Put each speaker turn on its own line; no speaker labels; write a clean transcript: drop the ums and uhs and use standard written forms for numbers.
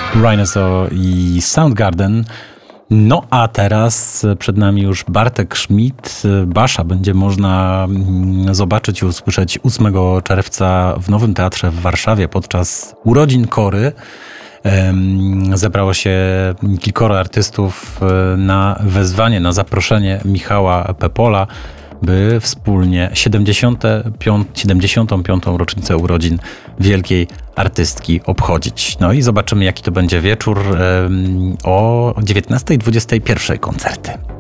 Rhinosaur i Soundgarden. No a teraz przed nami już Bartek Schmidt. Basza będzie można zobaczyć i usłyszeć 8 czerwca w Nowym Teatrze w Warszawie podczas urodzin Kory. Zebrało się kilkoro artystów na wezwanie, na zaproszenie Michała Pepola, by wspólnie 75. rocznicę urodzin wielkiej artystki obchodzić. No i zobaczymy, jaki to będzie wieczór. O 19:21 koncerty.